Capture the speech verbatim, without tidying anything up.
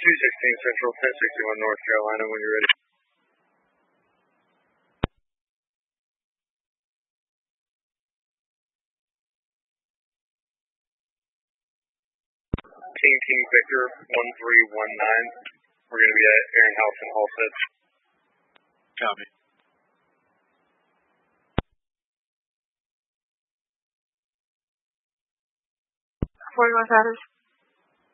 two sixteen Central, ten sixty-one North Carolina, when you're ready. King King Victor, one three one nine. We're going to be at Aaron House and Halstead. Copy. forty-one Saturday.